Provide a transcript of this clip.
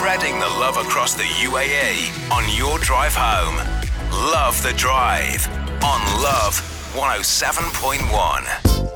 Spreading the love across the UAE on your drive home. Love the Drive on Love 107.1.